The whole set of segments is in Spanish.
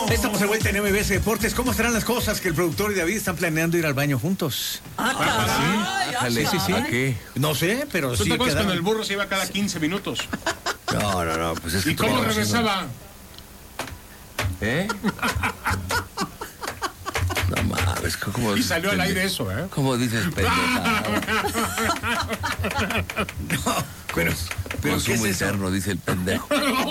Estamos de vuelta en MBS Deportes. ¿Cómo estarán las cosas? Que el productor y David están planeando ir al baño juntos. Sí. ¿A qué? No sé, pero ¿Tú sí. te acuerdas cuando el burro se iba cada 15 minutos? No, pues es que... ¿Y cómo regresaba? ¿Eh? No mames, ¿cómo? Y salió al aire eso, ¿eh? ¿Cómo dices, pendeja? Pero Consumo ¿qué es eso? interno, dice el pendejo.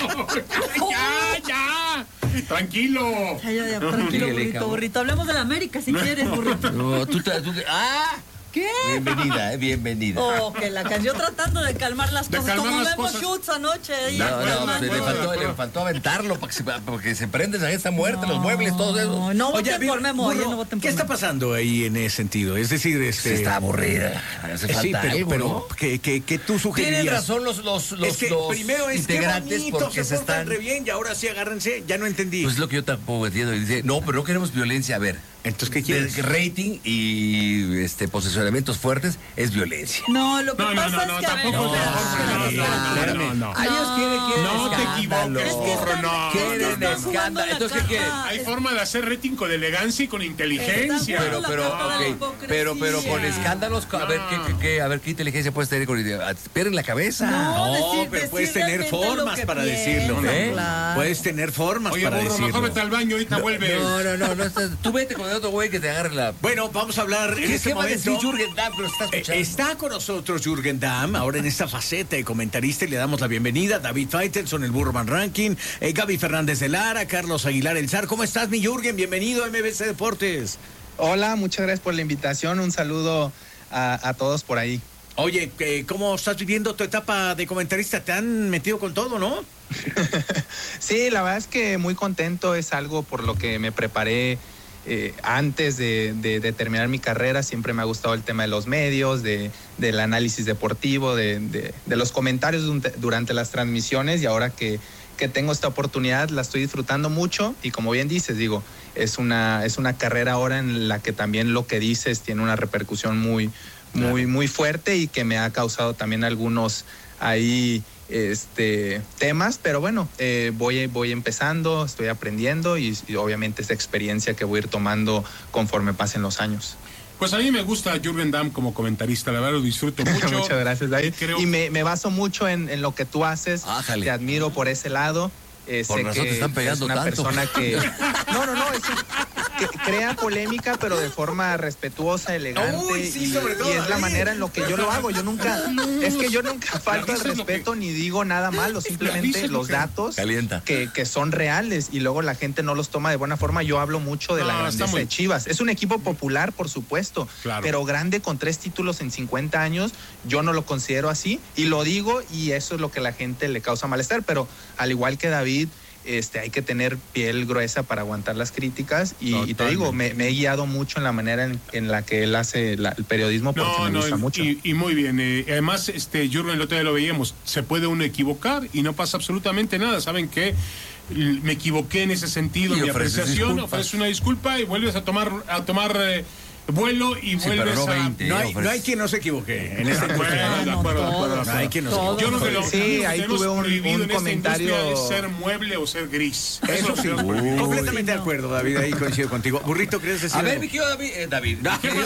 ¡Ya! ¡Tranquilo! Ya, tranquilo, burrito. Hablemos de la América si quieres, burrito. No, ¿Qué? Bienvenida. Oh, que la canción tratando de calmar las De cosas. calmar Como las vemos cosas. shoots anoche. Le faltó aventarlo porque se prenden, ahí está muerta, los muebles, todo eso. No Oye, voten por Memo. burro, No voten ¿qué por está Memo. pasando ahí en ese sentido? Es decir, Se está aburrida. Hace falta algo, pero ¿no? que tú sugerirías. Tienen razón los Primero es que integrantes bonito, porque se se portan están... re bien y ahora sí agárrense. Ya no entendí. Pues es lo que yo tampoco entiendo. Y dice, no, pero no queremos violencia. A ver, Entonces, ¿qué quieres? rating y posicionamientos fuertes es violencia. No, lo que pasa es que... tampoco. No. Ellos quieren No te escándalo. equivoques, burro, no. Quieren escándalo. Entonces, ¿qué quieren? Hay forma de hacer rating con elegancia y con inteligencia. Pero con escándalos, a ver qué inteligencia puedes tener con pierden la cabeza. No, pero puedes tener formas para decirlo. Puedes tener formas Oye, para burro, decirlo. mejor vete al baño, ahorita vuelves. No, tú vete con el otro güey que te agarre la... Bueno, vamos a hablar en este ¿Qué va a decir momento. Jürgen Damm? Pero está escuchando. Está con nosotros Jürgen Damm, ahora en esta faceta de comentarista, y le damos la bienvenida. David Faitelson, el Burro Van Ranking, Gaby Fernández de Lara, Carlos Aguilar El Zar. ¿Cómo estás, mi Jürgen? Bienvenido a MBC Deportes. Hola, muchas gracias por la invitación. Un saludo a todos por ahí. Oye, ¿cómo estás viviendo tu etapa de comentarista? Te han metido con todo, ¿no? Sí, la verdad es que muy contento. Es algo por lo que me preparé antes de terminar mi carrera. Siempre me ha gustado el tema de los medios, del análisis deportivo, de los comentarios durante las transmisiones, y ahora que tengo esta oportunidad la estoy disfrutando mucho. Y como bien dices, es una carrera ahora en la que también lo que dices tiene una repercusión muy fuerte, y que me ha causado también algunos ahí temas, pero bueno, voy empezando, estoy aprendiendo, y obviamente esta experiencia que voy a ir tomando conforme pasen los años. Pues a mí me gusta Jürgen Damm como comentarista, la verdad lo disfruto mucho. Muchas gracias, David. Y me baso mucho en lo que tú haces. Ájale. Te admiro por ese lado. Por sé razón que te están pegando es una tanto. persona que... No, es que crea polémica, pero de forma respetuosa, elegante. Uy, sí, sobre todo, y es la David. manera en lo que yo lo hago. Yo nunca falto al respeto ni digo nada malo, simplemente los datos Calienta. que son reales, y luego la gente no los toma de buena forma. Yo hablo mucho de la grandeza de Chivas. Es un equipo popular, por supuesto, claro, pero grande, con 3 títulos en 50 años. Yo no lo considero así, y lo digo, y eso es lo que a la gente le causa malestar. Pero al igual que David, hay que tener piel gruesa para aguantar las críticas, y te digo, me he guiado mucho en la manera en la que él hace el periodismo, porque me gusta mucho. Y muy bien, además, Jürgen, el otro día lo veíamos, se puede uno equivocar y no pasa absolutamente nada. ¿Saben qué? Me equivoqué en ese sentido, Y mi ofreces apreciación, disculpas. ofreces una disculpa y vuelves a tomar vuelo y Sí, vuelves pero no a... 20. No hay quien no se equivoque en este De acuerdo. No hay quien no se equivoque. Yo no lo Sí, ahí tuve un comentario. Es ser mueble o ser gris. Eso sí, completamente de acuerdo, David, ahí coincido contigo. Burrito, ¿quieres decir A ver, algo? mi querido David.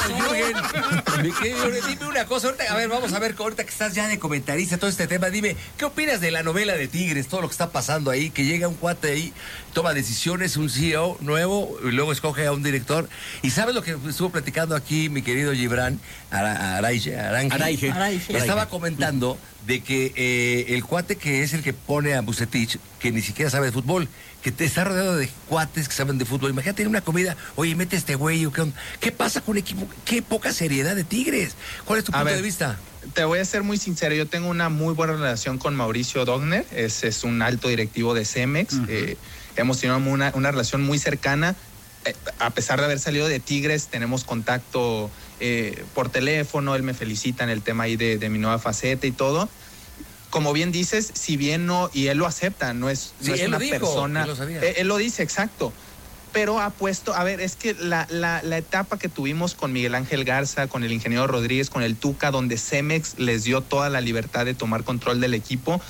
Mi querido Jürgen, dime una cosa. Ahorita, a ver, vamos a ver, ahorita que estás ya de comentarista, todo este tema, dime, ¿qué opinas de la novela de Tigres? Todo lo que está pasando ahí, que llega un cuate ahí, toma decisiones, un CEO nuevo, y luego escoge a un director. ¿Y sabes lo que estuvo platicando aquí mi querido Gibran Araige? Estaba comentando de que el cuate que es el que pone a Vucetich, que ni siquiera sabe de fútbol, que te está rodeado de cuates que saben de fútbol. Imagínate en una comida, oye, mete este güey, ¿qué pasa con el equipo? Qué poca seriedad de Tigres. ¿Cuál es tu punto de vista? Te voy a ser muy sincero, yo tengo una muy buena relación con Mauricio Dogner, es un alto directivo de Cemex. Hemos tenido una relación muy cercana. A pesar de haber salido de Tigres, tenemos contacto por teléfono. Él me felicita en el tema ahí de mi nueva faceta y todo. Como bien dices, si bien no, y él lo acepta, no es una persona... Él lo dice, exacto. Pero ha puesto, a ver, es que la etapa que tuvimos con Miguel Ángel Garza, con el ingeniero Rodríguez, con el Tuca, donde Cemex les dio toda la libertad de tomar control del equipo,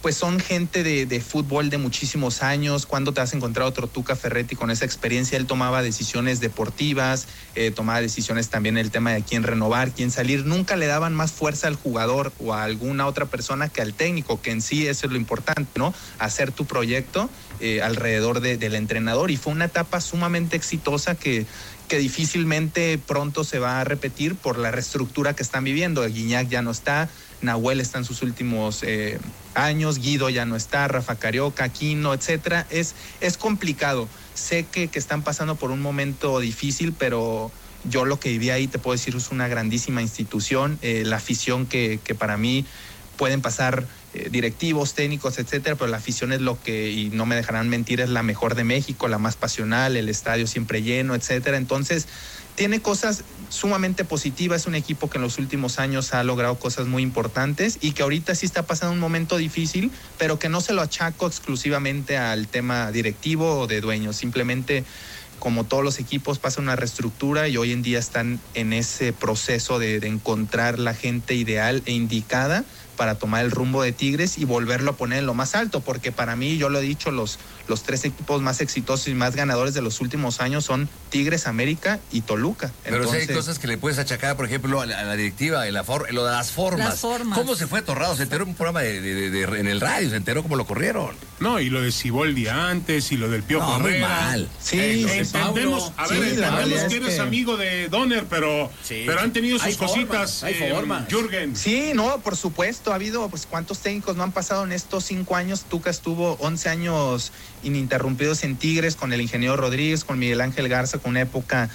pues son gente de fútbol de muchísimos años. ¿Cuándo te vas a encontrar otro Tuca Ferretti con esa experiencia? Él tomaba decisiones deportivas, tomaba decisiones también en el tema de quién renovar, quién salir. Nunca le daban más fuerza al jugador o a alguna otra persona que al técnico, que en sí eso es lo importante, ¿no? Hacer tu proyecto alrededor del entrenador. Y fue una etapa sumamente exitosa que difícilmente pronto se va a repetir por la reestructura que están viviendo. Guiñac ya no está, Nahuel está en sus últimos años, Guido ya no está, Rafa Carioca, Aquino, etcétera. Es complicado. Sé que están pasando por un momento difícil, pero yo lo que viví ahí, te puedo decir, es una grandísima institución. La afición que para mí pueden pasar directivos, técnicos, etcétera, pero la afición es lo que, y no me dejarán mentir, es la mejor de México, la más pasional, el estadio siempre lleno, etcétera. Entonces, tiene cosas sumamente positivas. Es un equipo que en los últimos años ha logrado cosas muy importantes y que ahorita sí está pasando un momento difícil, pero que no se lo achaco exclusivamente al tema directivo o de dueños. Simplemente, como todos los equipos, pasa una reestructura y hoy en día están en ese proceso de encontrar la gente ideal e indicada para tomar el rumbo de Tigres y volverlo a poner en lo más alto, porque para mí, yo lo he dicho, los 3 equipos más exitosos y más ganadores de los últimos años son Tigres, América y Toluca. Pero entonces, sí hay cosas que le puedes achacar, por ejemplo, a la directiva, lo de las formas. ¿Cómo se fue Torrado? Se enteró en un programa en el radio, se enteró cómo lo corrieron. No, y lo de Siboldi antes, y lo del Piojo Herrera. Muy mal. Sí, entendemos, entendemos que eres amigo de Donner, pero han tenido sus cositas, Jürgen. Sí, no, por supuesto. Ha habido, pues, ¿cuántos técnicos no han pasado en estos 5 años? Tuca estuvo 11 años ininterrumpidos en Tigres, con el ingeniero Rodríguez, con Miguel Ángel Garza, con una época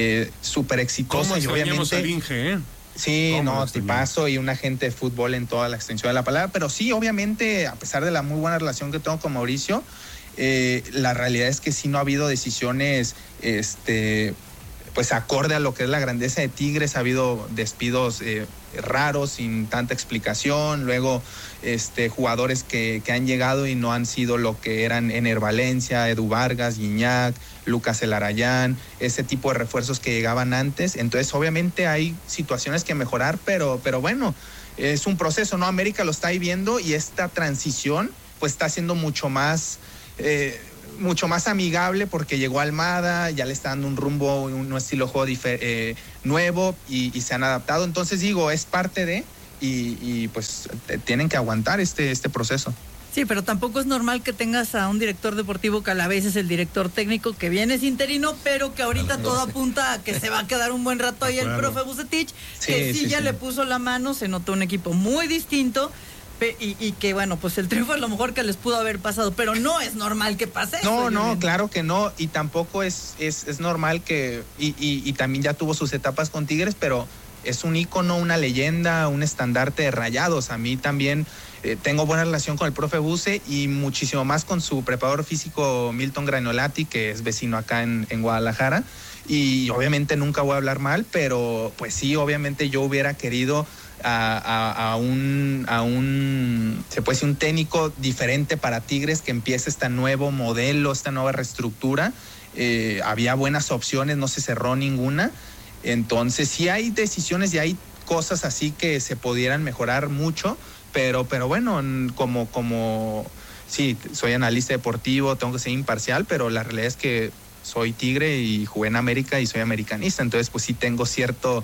súper exitosa. ¿Cómo y obviamente al Inge, Sí, no, tipazo y un agente de fútbol en toda la extensión de la palabra. Pero sí, obviamente, a pesar de la muy buena relación que tengo con Mauricio, la realidad es que sí no ha habido decisiones pues acorde a lo que es la grandeza de Tigres. Ha habido despidos raros, sin tanta explicación. Luego jugadores que han llegado y no han sido lo que eran Ener Valencia, Edu Vargas, Guiñac, Lucas Elarayán, ese tipo de refuerzos que llegaban antes. Entonces, obviamente hay situaciones que mejorar, pero bueno, es un proceso, ¿no? América lo está viviendo y esta transición pues está siendo mucho más amigable, porque llegó Almada, ya le está dando un rumbo, un estilo de juego nuevo y se han adaptado. Entonces, digo, es parte de y pues tienen que aguantar este proceso. Sí, pero tampoco es normal que tengas a un director deportivo que a la vez es el director técnico, que bien es interino, pero que ahorita todo apunta a que se va a quedar un buen rato ahí el profe Vucetich, que sí le puso la mano, se notó un equipo muy distinto. Y que bueno, pues el triunfo es lo mejor que les pudo haber pasado, pero no es normal que pase eso. No, claro que no, y tampoco es normal que, y también ya tuvo sus etapas con Tigres, pero es un ícono, una leyenda, un estandarte de Rayados. A mí también tengo buena relación con el profe Buce y muchísimo más con su preparador físico Milton Granolati, que es vecino acá en Guadalajara, y obviamente nunca voy a hablar mal, pero pues sí, obviamente yo hubiera querido a un se puede decir un técnico diferente para Tigres, que empiece este nuevo modelo, esta nueva reestructura. Había buenas opciones, no se cerró ninguna. Entonces sí hay decisiones y hay cosas así que se pudieran mejorar mucho, pero bueno, como sí, soy analista deportivo, tengo que ser imparcial, pero la realidad es que soy tigre y jugué en América y soy americanista, entonces pues sí tengo cierto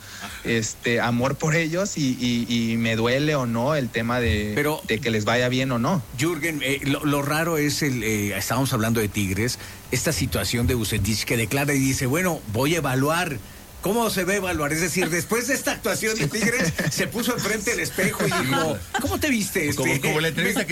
amor por ellos y me duele o no el tema de que les vaya bien o no. Jürgen, lo raro es estábamos hablando de Tigres, esta situación de Vucetich que declara y dice, bueno, voy a evaluar. ¿Cómo se va a evaluar? Es decir, después de esta actuación de Tigres, se puso enfrente del espejo y dijo, ¿cómo te viste? Como la entrevista que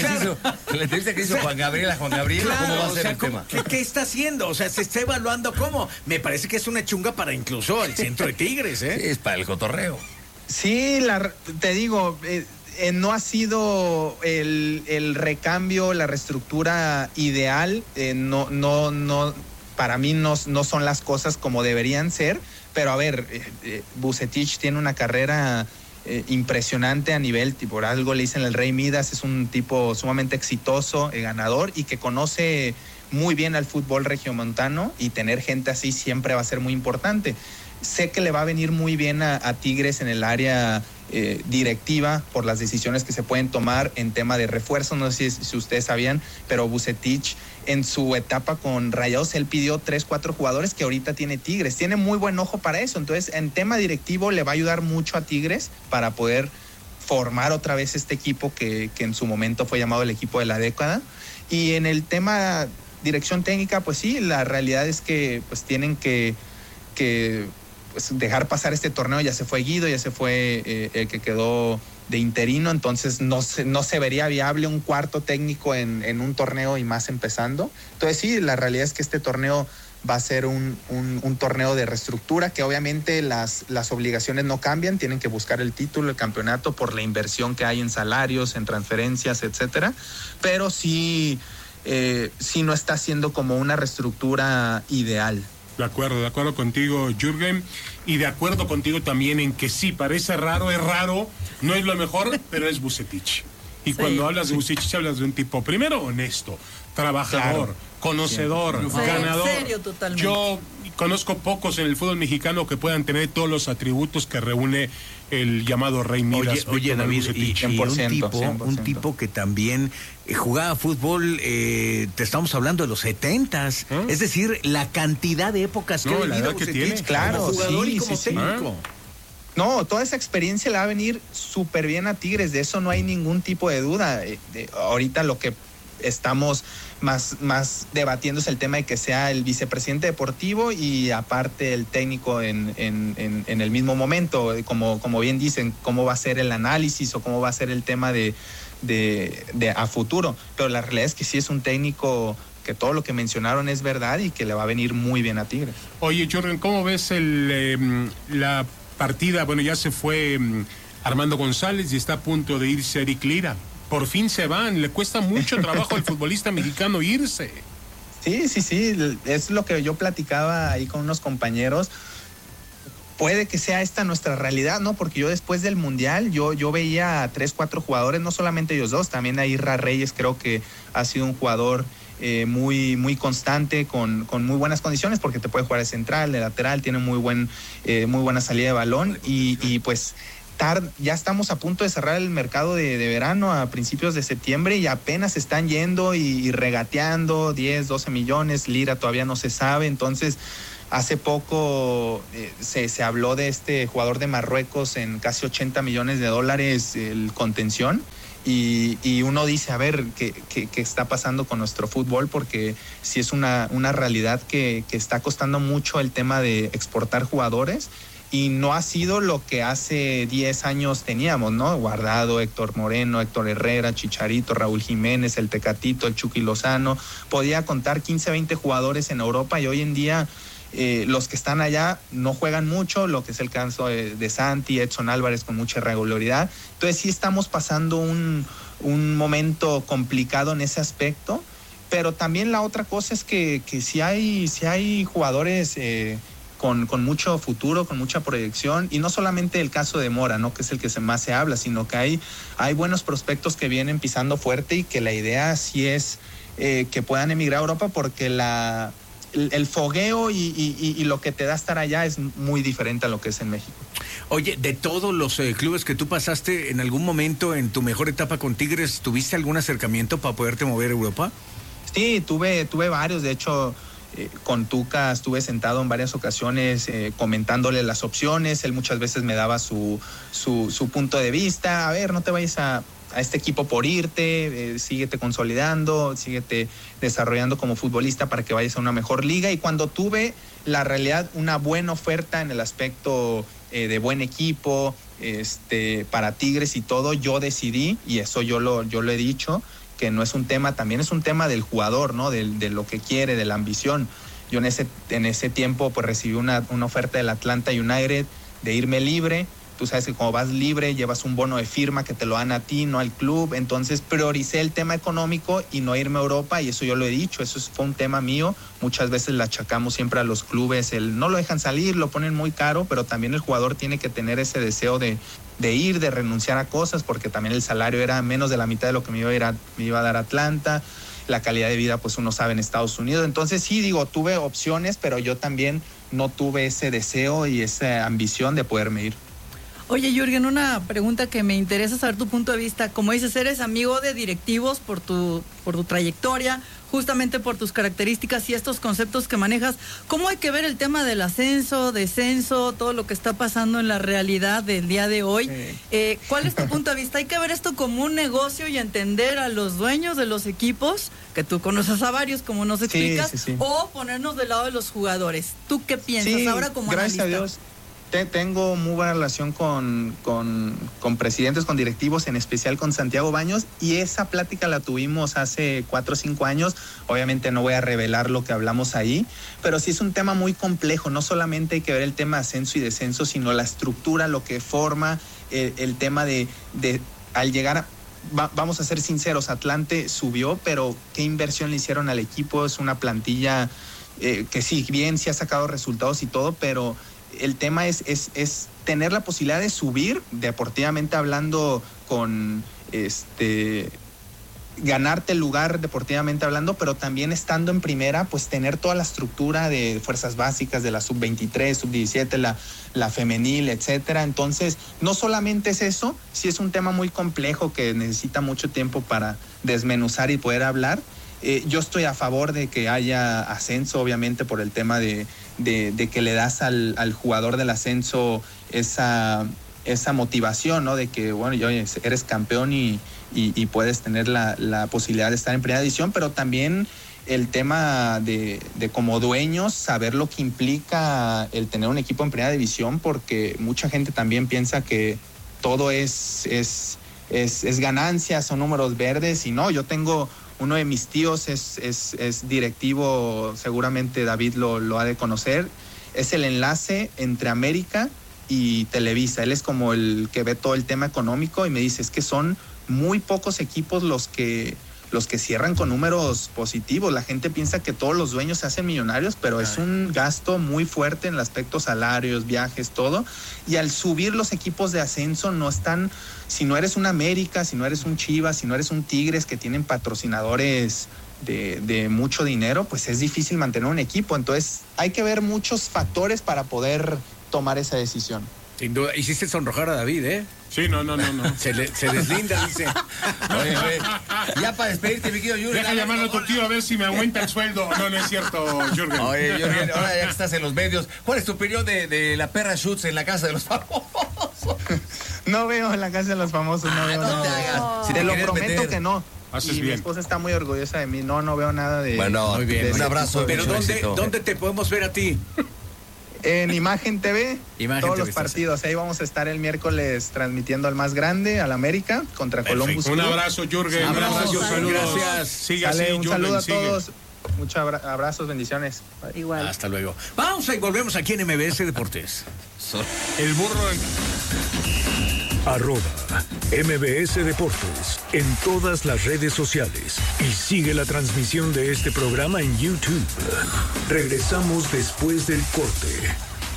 hizo Juan Gabriel, ¿cómo va a ser el tema? ¿Qué está haciendo? O sea, se está evaluando cómo. Me parece que es una chunga para incluso el centro de Tigres, ¿eh? Sí, es para el cotorreo. Sí, te digo, no ha sido el recambio, la reestructura ideal. No, para mí no son las cosas como deberían ser. Pero a ver, Vucetich tiene una carrera impresionante a nivel, por algo le dicen el Rey Midas, es un tipo sumamente exitoso, ganador, y que conoce muy bien al fútbol regiomontano, y tener gente así siempre va a ser muy importante. Sé que le va a venir muy bien a Tigres en el área directiva por las decisiones que se pueden tomar en tema de refuerzo. No sé si ustedes sabían, pero Vucetich en su etapa con Rayados, él pidió 3-4 jugadores que ahorita tiene Tigres. Tiene muy buen ojo para eso. Entonces, en tema directivo le va a ayudar mucho a Tigres para poder formar otra vez este equipo que en su momento fue llamado el equipo de la década. Y en el tema dirección técnica, pues sí, la realidad es que pues tienen que pues dejar pasar este torneo. Ya se fue Guido, ya se fue el que quedó de interino, entonces no se vería viable un cuarto técnico en un torneo y más empezando. Entonces sí, la realidad es que este torneo va a ser un torneo de reestructura, que obviamente las obligaciones no cambian, tienen que buscar el título, el campeonato, por la inversión que hay en salarios, en transferencias, etcétera, pero sí no está siendo como una reestructura ideal. De acuerdo contigo, Jürgen, y de acuerdo contigo también en que sí, parece raro, es raro, no es lo mejor, pero es Vucetich. Y cuando hablas de Vucetich, hablas de un tipo, primero, honesto, trabajador, conocedor, ganador. Serio, totalmente. Yo conozco pocos en el fútbol mexicano que puedan tener todos los atributos que reúne el llamado Rey Midas. Oye David, y 100%, un tipo que también jugaba fútbol, te estamos hablando de los 70s, es decir, la cantidad de épocas que ha vivido Vucetich, claro, como jugador y como sí. técnico. No, toda esa experiencia le va a venir súper bien a Tigres, de eso no hay ningún tipo de duda. Ahorita lo que estamos más debatiendo es el tema de que sea el vicepresidente deportivo y aparte el técnico en el mismo momento, como bien dicen, cómo va a ser el análisis o cómo va a ser el tema de a futuro. Pero la realidad es que sí es un técnico que todo lo que mencionaron es verdad y que le va a venir muy bien a Tigres. Oye, Jordan, ¿cómo ves la partida? Bueno, ya se fue Armando González y está a punto de irse Eric Lira. Por fin se van, le cuesta mucho trabajo al futbolista mexicano irse. Sí, es lo que yo platicaba ahí con unos compañeros. Puede que sea esta nuestra realidad, ¿no? Porque yo después del Mundial, yo veía a 3-4 jugadores, no solamente ellos dos, también a Irra Reyes, creo que ha sido un jugador muy constante, con muy buenas condiciones, porque te puede jugar de central, de lateral, tiene muy buena salida de balón y pues ya estamos a punto de cerrar el mercado de verano a principios de septiembre y apenas están yendo y regateando 10, 12 millones, Lira todavía no se sabe. Entonces hace poco se habló de este jugador de Marruecos en casi $80 millones, el contención, y uno dice, a ver, ¿qué está pasando con nuestro fútbol? Porque sí es una realidad que está costando mucho el tema de exportar jugadores. Y no ha sido lo que hace 10 años teníamos, ¿no? Guardado, Héctor Moreno, Héctor Herrera, Chicharito, Raúl Jiménez, el Tecatito, el Chucky Lozano. Podía contar 15, 20 jugadores en Europa y hoy en día los que están allá no juegan mucho, lo que es el caso de Santi, Edson Álvarez con mucha irregularidad. Entonces sí estamos pasando un momento complicado en ese aspecto, pero también la otra cosa es que si hay jugadores con mucho futuro, con mucha proyección, y no solamente el caso de Mora, ¿no? Que es el que más se habla, sino que hay buenos prospectos que vienen pisando fuerte y que la idea sí es que puedan emigrar a Europa, porque el fogueo y lo que te da estar allá es muy diferente a lo que es en México. Oye, de todos los clubes que tú pasaste, ¿en algún momento en tu mejor etapa con Tigres tuviste algún acercamiento para poderte mover a Europa? Sí, tuve varios, de hecho con Tuca estuve sentado en varias ocasiones comentándole las opciones. Él muchas veces me daba su punto de vista. A ver, no te vayas a este equipo por irte, síguete consolidando, síguete desarrollando como futbolista para que vayas a una mejor liga. Y cuando tuve la realidad, una buena oferta en el aspecto de buen equipo para Tigres y todo, yo decidí, y eso yo lo he dicho, que no es un tema, también es un tema del jugador, ¿no? De lo que quiere, de la ambición. Yo en ese tiempo pues recibí una oferta del Atlanta United de irme libre. Tú sabes que como vas libre llevas un bono de firma que te lo dan a ti, no al club. Entonces prioricé el tema económico y no irme a Europa, y eso yo lo he dicho, eso fue un tema mío. Muchas veces le achacamos siempre a los clubes, no lo dejan salir, lo ponen muy caro, pero también el jugador tiene que tener ese deseo de ir, de renunciar a cosas, porque también el salario era menos de la mitad de lo que me iba a dar Atlanta. La calidad de vida, pues uno sabe, en Estados Unidos. Entonces sí, tuve opciones, pero yo también no tuve ese deseo y esa ambición de poderme ir. Oye, Jürgen, una pregunta que me interesa saber tu punto de vista. Como dices, eres amigo de directivos por tu trayectoria, justamente por tus características y estos conceptos que manejas. ¿Cómo hay que ver el tema del ascenso, descenso, todo lo que está pasando en la realidad del día de hoy? Sí. ¿Cuál es tu punto de vista? ¿Hay que ver esto como un negocio y entender a los dueños de los equipos, que tú conoces a varios, como nos explicas, sí. O ponernos del lado de los jugadores? ¿Tú qué piensas ahora como analista? Gracias a Dios. Tengo muy buena relación con presidentes, con directivos, en especial con Santiago Baños, y esa plática la tuvimos hace 4 o 5 años. Obviamente no voy a revelar lo que hablamos ahí, pero sí es un tema muy complejo. No solamente hay que ver el tema de ascenso y descenso, sino la estructura, lo que forma el tema de al llegar vamos a ser sinceros, Atlante subió, pero ¿qué inversión le hicieron al equipo? Es una plantilla que sí, bien, sí ha sacado resultados y todo, pero el tema es tener la posibilidad de subir, deportivamente hablando, con ganarte el lugar deportivamente hablando, pero también estando en primera, pues tener toda la estructura de fuerzas básicas de la sub-23, sub-17, la femenil, etcétera. Entonces, no solamente es eso, sí es un tema muy complejo que necesita mucho tiempo para desmenuzar y poder hablar. Yo estoy a favor de que haya ascenso, obviamente, por el tema de que le das al jugador del ascenso esa motivación, ¿no? De que, bueno, eres campeón y puedes tener la posibilidad de estar en primera división, pero también el tema de como dueños, saber lo que implica el tener un equipo en primera división, porque mucha gente también piensa que todo es ganancia, son números verdes, y no. Yo tengo uno de mis tíos es directivo, seguramente David lo ha de conocer, es el enlace entre América y Televisa. Él es como el que ve todo el tema económico y me dice, es que son muy pocos equipos los que cierran con números positivos. La gente piensa que todos los dueños se hacen millonarios, pero es un gasto muy fuerte en el aspecto salarios, viajes, todo. Y al subir los equipos de ascenso no están, si no eres un América, si no eres un Chivas, si no eres un Tigres, que tienen patrocinadores de mucho dinero, pues es difícil mantener un equipo. Entonces hay que ver muchos factores para poder tomar esa decisión. Sin duda. Hiciste sonrojar a David, ¿eh? Sí, no. Se deslinda, dice. Oye, ya para despedirte, mi querido Jürgen. Deja llamarlo a tu tío a ver si me aumenta el sueldo. No es cierto, Jürgen. Oye, Jürgen, ahora ya que estás en los medios, ¿cuál es tu opinión de la perra Schutz en la Casa de los Famosos? No veo en la Casa de los Famosos, no veo. No te hagas. Si te lo prometo que no. Haces y bien. Mi esposa está muy orgullosa de mí. No veo nada de... Bueno, muy bien. Un abrazo. Pero ¿dónde te podemos ver a ti? En Imagen TV, todos los partidos. Así. Ahí vamos a estar el miércoles transmitiendo al más grande, al América, contra Columbus. Un abrazo, Jürgen. Un abrazo, saludos. Gracias. Sigue así, un Jürgen, saludo a sigue. todos. Muchos abrazos, bendiciones. Bye. Igual. Hasta luego. Vamos y volvemos aquí en MBS Deportes. El burro... @MBS Deportes en todas las redes sociales y sigue la transmisión de este programa en YouTube. Regresamos después del corte.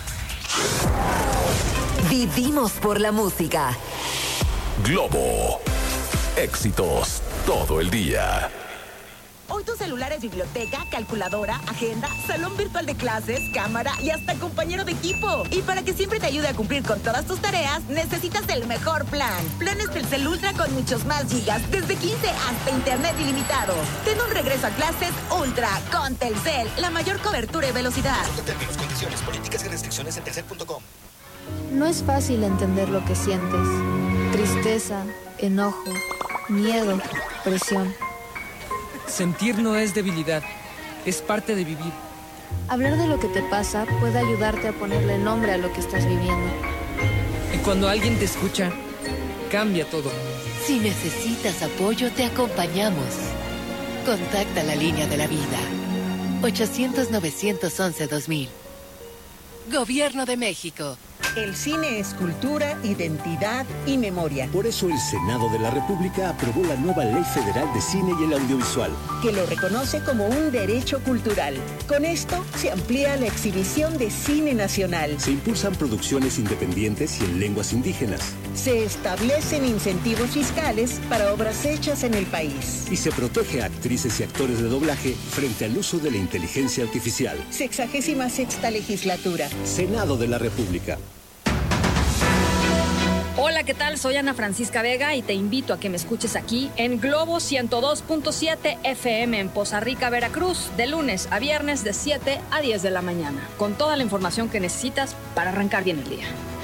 Vivimos por la música. Globo. Éxitos todo el día. Hoy tu celular es biblioteca, calculadora, agenda, salón virtual de clases, cámara y hasta compañero de equipo. Y para que siempre te ayude a cumplir con todas tus tareas, necesitas el mejor plan. Planes Telcel Ultra con muchos más gigas, desde 15 hasta internet ilimitado. Ten un regreso a clases Ultra con Telcel, la mayor cobertura y velocidad. Condiciones, políticas y restricciones en telcel.com. No es fácil entender lo que sientes. Tristeza, enojo, miedo, presión. Sentir no es debilidad, es parte de vivir. Hablar de lo que te pasa puede ayudarte a ponerle nombre a lo que estás viviendo. Y cuando alguien te escucha, cambia todo. Si necesitas apoyo, te acompañamos. Contacta la línea de la vida. 800-911-2000. Gobierno de México. El cine es cultura, identidad y memoria. Por eso el Senado de la República aprobó la nueva Ley Federal de Cine y el Audiovisual, que lo reconoce como un derecho cultural. Con esto se amplía la exhibición de cine nacional. Se impulsan producciones independientes y en lenguas indígenas. Se establecen incentivos fiscales para obras hechas en el país. Y se protege a actrices y actores de doblaje frente al uso de la inteligencia artificial. 66ª legislatura. Senado de la República. Hola, ¿qué tal? Soy Ana Francisca Vega y te invito a que me escuches aquí en Globo 102.7 FM en Poza Rica, Veracruz, de lunes a viernes de 7 a 10 de la mañana, con toda la información que necesitas para arrancar bien el día.